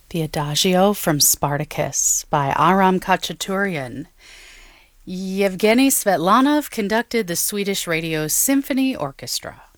The Adagio from Spartacus by Aram Khachaturian. Yevgeny Svetlanov conducted the Swedish Radio Symphony Orchestra.